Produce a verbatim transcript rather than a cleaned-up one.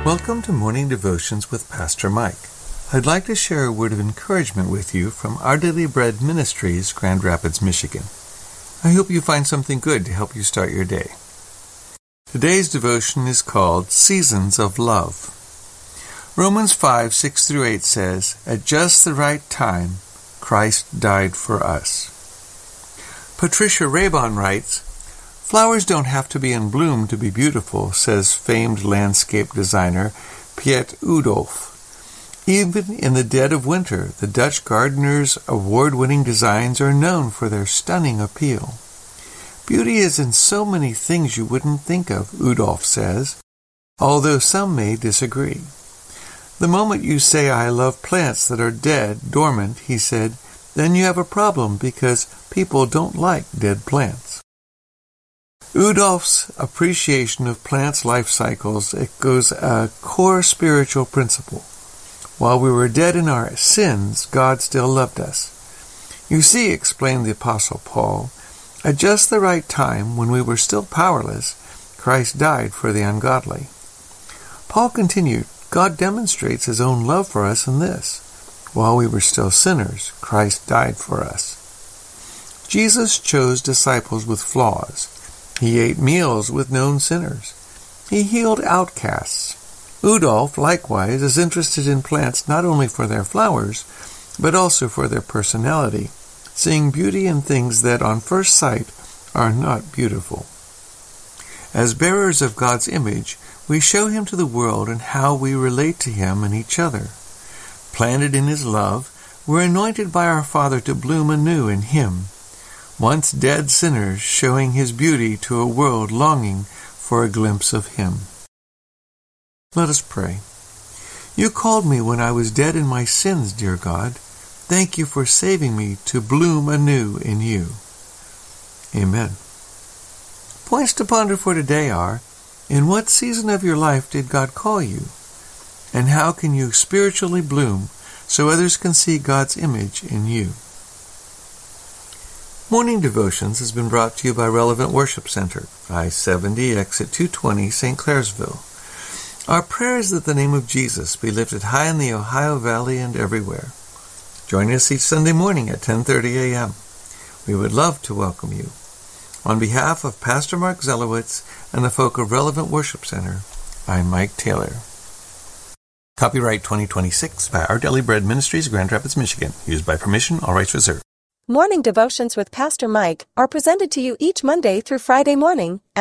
Welcome to Morning Devotions with Pastor Mike. I'd like to share a word of encouragement with you from Our Daily Bread Ministries, Grand Rapids, Michigan. I hope you find something good to help you start your day. Today's devotion is called Seasons of Love. Romans five, six through eight says, "At just the right time, Christ died for us." Patricia Raybon writes, "Flowers don't have to be in bloom to be beautiful," says famed landscape designer Piet Oudolf. Even in the dead of winter, the Dutch gardener's award-winning designs are known for their stunning appeal. Beauty is in so many things you wouldn't think of, Oudolf says, although some may disagree. The moment you say, "I love plants that are dead, dormant," he said, then you have a problem because people don't like dead plants. Oudolf's appreciation of plants' life cycles echoes a core spiritual principle. While we were dead in our sins, God still loved us. You see, explained the Apostle Paul, at just the right time, when we were still powerless, Christ died for the ungodly. Paul continued, God demonstrates his own love for us in this. While we were still sinners, Christ died for us. Jesus chose disciples with flaws. He ate meals with known sinners. He healed outcasts. Oudolf, likewise, is interested in plants not only for their flowers, but also for their personality, seeing beauty in things that on first sight are not beautiful. As bearers of God's image, we show him to the world in how we relate to him and each other. Planted in his love, we're anointed by our Father to bloom anew in him. Once dead sinners showing his beauty to a world longing for a glimpse of him. Let us pray. You called me when I was dead in my sins, dear God. Thank you for saving me to bloom anew in you. Amen. Points to ponder for today are, in what season of your life did God call you? And how can you spiritually bloom so others can see God's image in you? Morning Devotions has been brought to you by Relevant Worship Center, I seventy, exit two twenty, Saint Clairsville. Our prayer is that the name of Jesus be lifted high in the Ohio Valley and everywhere. Join us each Sunday morning at ten thirty a.m. We would love to welcome you. On behalf of Pastor Mark Zelowitz and the folk of Relevant Worship Center, I'm Mike Taylor. Copyright twenty twenty-six by Our Daily Bread Ministries, Grand Rapids, Michigan. Used by permission, all rights reserved. Morning Devotions with Pastor Mike are presented to you each Monday through Friday morning